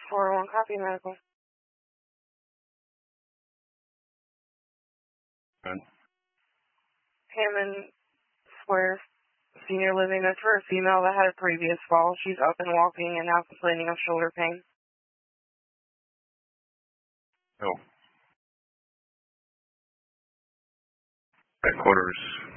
401 copy medical. Hammond Square Senior Living. That's for a female that had a previous fall. She's up and walking and now complaining of shoulder pain. No. Headquarters.